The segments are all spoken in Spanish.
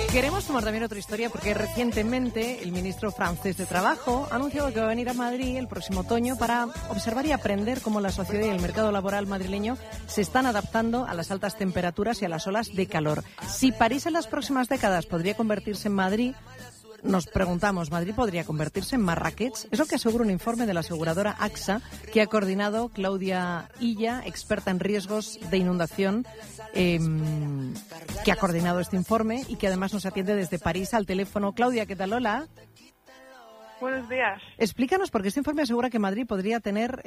Queremos tomar también otra historia porque recientemente el ministro francés de Trabajo ha anunciado que va a venir a Madrid el próximo otoño para observar y aprender cómo la sociedad y el mercado laboral madrileño se están adaptando a las altas temperaturas y a las olas de calor. Si París en las próximas décadas podría convertirse en Madrid, nos preguntamos, ¿Madrid podría convertirse en Marrakech? Es lo que asegura un informe de la aseguradora AXA que ha coordinado Claudia Illa, experta en riesgos de inundación, que ha coordinado este informe y que además nos atiende desde París al teléfono. Claudia, ¿qué tal? Hola. Buenos días. Explícanos, porque este informe asegura que Madrid podría tener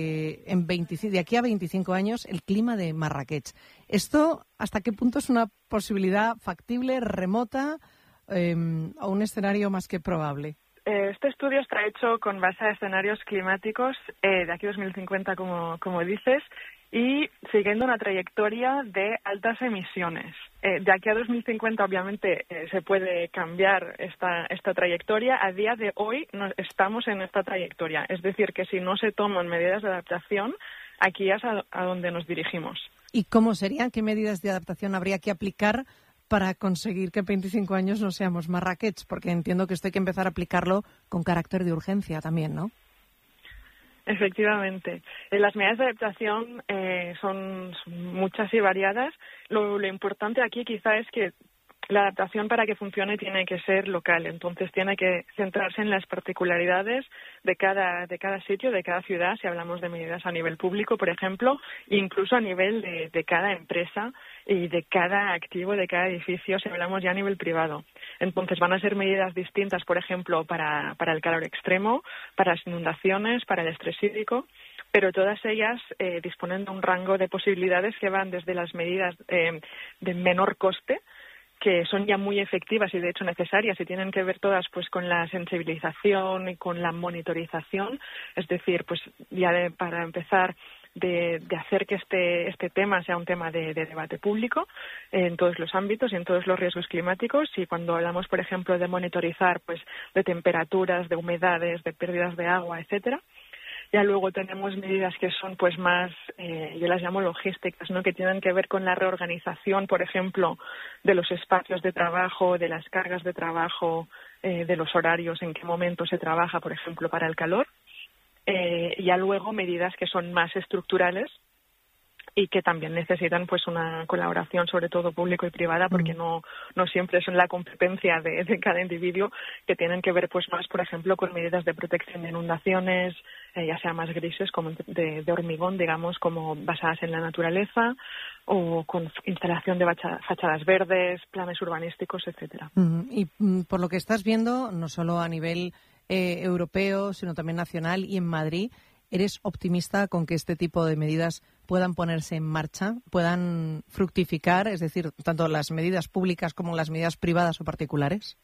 de aquí a 25 años el clima de Marrakech. ¿Esto hasta qué punto es una posibilidad factible, remota o un escenario más que probable? Este estudio está hecho con base a escenarios climáticos de aquí a 2050, como dices, y siguiendo una trayectoria de altas emisiones. De aquí a 2050, obviamente, se puede cambiar esta trayectoria. A día de hoy no estamos en esta trayectoria. Es decir, que si no se toman medidas de adaptación, aquí es a donde nos dirigimos. ¿Y cómo serían? ¿Qué medidas de adaptación habría que aplicar para conseguir que en 25 años no seamos Marrakech? Porque entiendo que esto hay que empezar a aplicarlo con carácter de urgencia también, ¿no? Efectivamente. Las medidas de adaptación son muchas y variadas. Lo importante aquí quizá es que la adaptación, para que funcione, tiene que ser local. Entonces tiene que centrarse en las particularidades de cada sitio, de cada ciudad, si hablamos de medidas a nivel público, por ejemplo, incluso a nivel de cada empresa y de cada activo, de cada edificio, si hablamos ya a nivel privado. Entonces van a ser medidas distintas, por ejemplo, para el calor extremo, para las inundaciones, para el estrés hídrico, pero todas ellas disponen de un rango de posibilidades que van desde las medidas de menor coste, que son ya muy efectivas y de hecho necesarias y tienen que ver todas pues con la sensibilización y con la monitorización, es decir, pues ya para empezar de hacer que este tema sea un tema de debate público en todos los ámbitos y en todos los riesgos climáticos. Y cuando hablamos, por ejemplo, de monitorizar pues de temperaturas, de humedades, de pérdidas de agua, etcétera. Ya luego tenemos medidas que son pues más, yo las llamo logísticas, ¿no? Que tienen que ver con la reorganización, por ejemplo, de los espacios de trabajo, de las cargas de trabajo, de los horarios, en qué momento se trabaja, por ejemplo, para el calor. Ya luego medidas que son más estructurales y que también necesitan pues una colaboración, sobre todo público y privada, porque no siempre son la competencia de cada individuo, que tienen que ver pues más, por ejemplo, con medidas de protección de inundaciones, ya sea más grises, como de hormigón, digamos, como basadas en la naturaleza, o con instalación de fachadas verdes, planes urbanísticos, etcétera. Y por lo que estás viendo, no solo a nivel europeo, sino también nacional y en Madrid, ¿eres optimista con que este tipo de medidas puedan ponerse en marcha, puedan fructificar, es decir, tanto las medidas públicas como las medidas privadas o particulares?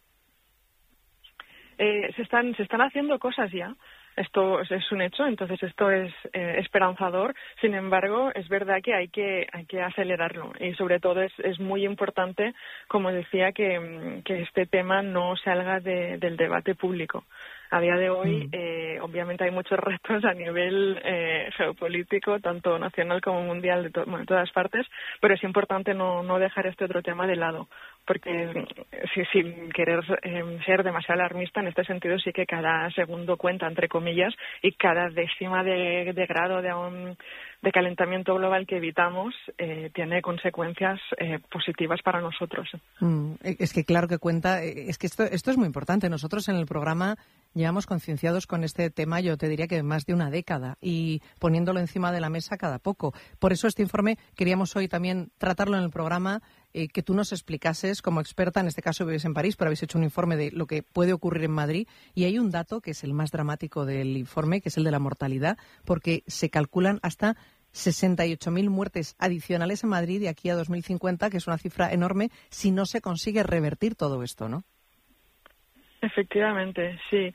Se están haciendo cosas ya. Esto es un hecho, entonces esto es esperanzador. Sin embargo, es verdad que hay que acelerarlo y sobre todo es muy importante, como decía, que este tema no salga del debate público. A día de hoy, obviamente hay muchos retos a nivel geopolítico, tanto nacional como mundial, de todas partes, pero es importante no dejar este otro tema de lado, porque sin querer ser demasiado alarmista, en este sentido sí que cada segundo cuenta, entre comillas, y cada décima de grado de calentamiento global que evitamos tiene consecuencias positivas para nosotros. Es que claro que cuenta, es que esto es muy importante. Nosotros en el programa llevamos concienciados con este tema, yo te diría que más de una década, y poniéndolo encima de la mesa cada poco. Por eso este informe queríamos hoy también tratarlo en el programa, que tú nos explicases como experta, en este caso vives en París, pero habéis hecho un informe de lo que puede ocurrir en Madrid, y hay un dato que es el más dramático del informe, que es el de la mortalidad, porque se calculan hasta 68.000 muertes adicionales en Madrid de aquí a 2050, que es una cifra enorme, si no se consigue revertir todo esto, ¿no? Efectivamente, sí.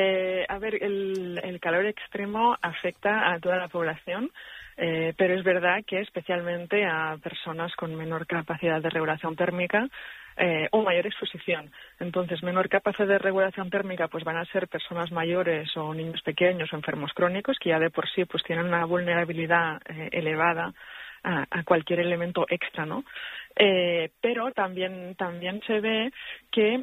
El calor extremo afecta a toda la población, pero es verdad que especialmente a personas con menor capacidad de regulación térmica o mayor exposición. Entonces, menor capacidad de regulación térmica pues van a ser personas mayores o niños pequeños o enfermos crónicos que ya de por sí pues tienen una vulnerabilidad elevada a cualquier elemento extra, ¿no? Pero también se ve que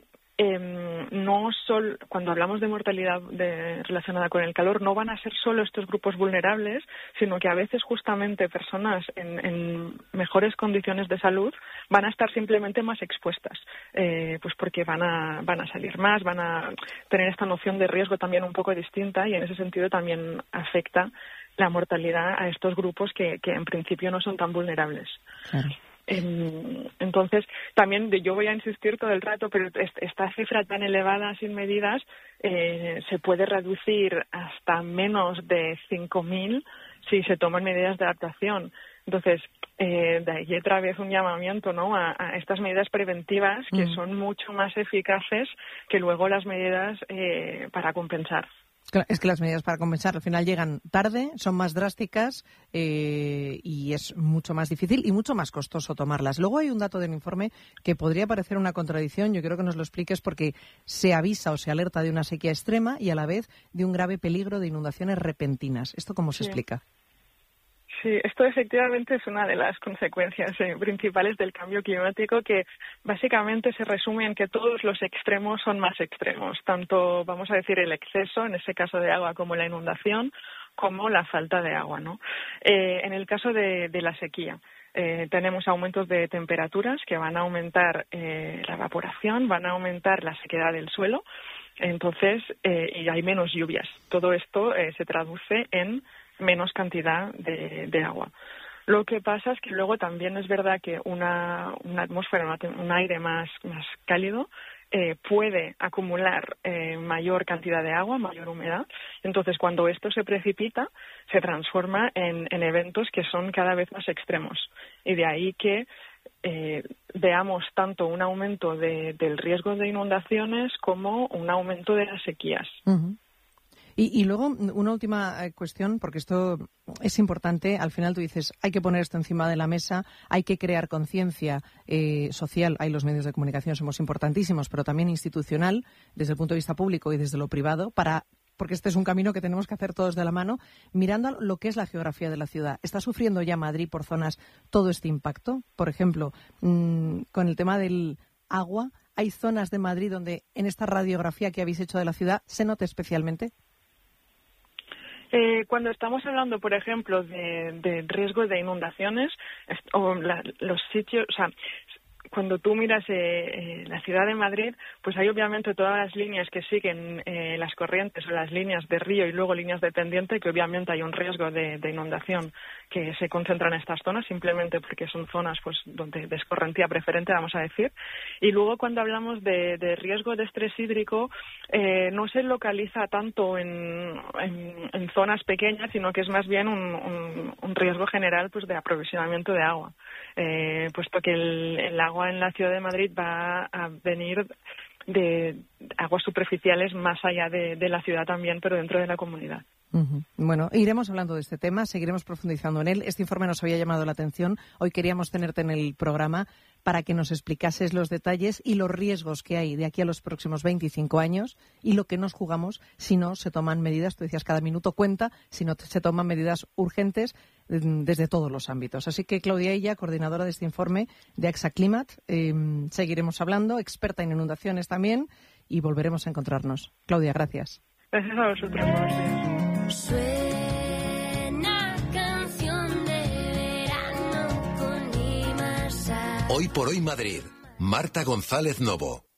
no solo, cuando hablamos de mortalidad relacionada con el calor, no van a ser solo estos grupos vulnerables, sino que a veces justamente personas en mejores condiciones de salud van a estar simplemente más expuestas, pues porque van a salir más, van a tener esta noción de riesgo también un poco distinta, y en ese sentido también afecta la mortalidad a estos grupos que en principio no son tan vulnerables. Claro. Entonces, también yo voy a insistir todo el rato, pero esta cifra tan elevada sin medidas se puede reducir hasta menos de 5.000 si se toman medidas de adaptación. Entonces, de ahí otra vez un llamamiento, ¿no?, a estas medidas preventivas que son mucho más eficaces que luego las medidas para compensar. Es que las medidas para compensar al final llegan tarde, son más drásticas y es mucho más difícil y mucho más costoso tomarlas. Luego hay un dato del informe que podría parecer una contradicción. Yo quiero que nos lo expliques, porque se avisa o se alerta de una sequía extrema y a la vez de un grave peligro de inundaciones repentinas. ¿Esto cómo se explica? Sí, esto efectivamente es una de las consecuencias principales del cambio climático, que básicamente se resume en que todos los extremos son más extremos, tanto, vamos a decir, el exceso, en ese caso de agua, como la inundación, como la falta de agua, ¿no? En el caso de la sequía, tenemos aumentos de temperaturas que van a aumentar la evaporación, van a aumentar la sequedad del suelo, entonces, y hay menos lluvias. Todo esto se traduce en menos cantidad de agua. Lo que pasa es que luego también es verdad que una atmósfera, un aire más cálido, puede acumular mayor cantidad de agua, mayor humedad. Entonces, cuando esto se precipita, se transforma en eventos que son cada vez más extremos. Y de ahí que veamos tanto un aumento del riesgo de inundaciones como un aumento de las sequías. Uh-huh. Y luego, una última cuestión, porque esto es importante. Al final tú dices, hay que poner esto encima de la mesa, hay que crear conciencia social. Hay los medios de comunicación, somos importantísimos, pero también institucional, desde el punto de vista público y desde lo privado, porque este es un camino que tenemos que hacer todos de la mano, mirando lo que es la geografía de la ciudad. ¿Está sufriendo ya Madrid por zonas todo este impacto? Por ejemplo, con el tema del agua, ¿hay zonas de Madrid donde en esta radiografía que habéis hecho de la ciudad se note especialmente? Cuando estamos hablando, por ejemplo, de riesgo de inundaciones, los sitios, o sea, cuando tú miras la ciudad de Madrid, pues hay obviamente todas las líneas que siguen las corrientes o las líneas de río y luego líneas de pendiente, que obviamente hay un riesgo de inundación que se concentra en estas zonas, simplemente porque son zonas pues donde de escorrentía preferente, vamos a decir. Y luego, cuando hablamos de riesgo de estrés hídrico, no se localiza tanto en zonas pequeñas, sino que es más bien un riesgo general pues de aprovisionamiento de agua, puesto que el agua en la ciudad de Madrid va a venir de aguas superficiales más allá de la ciudad también, pero dentro de la comunidad. Uh-huh. Bueno, iremos hablando de este tema, seguiremos profundizando en él. Este informe nos había llamado la atención. Hoy queríamos tenerte en el programa para que nos explicases los detalles y los riesgos que hay de aquí a los próximos 25 años y lo que nos jugamos si no se toman medidas. Tú decías, cada minuto cuenta, si no se toman medidas urgentes desde todos los ámbitos. Así que Claudia Illa, coordinadora de este informe de AXA Climate, seguiremos hablando, experta en inundaciones también, y volveremos a encontrarnos. Claudia, gracias. Gracias a vosotros. Buenos días. Suena canción de verano con Limassol. Hoy por hoy Madrid. Marta González Novo.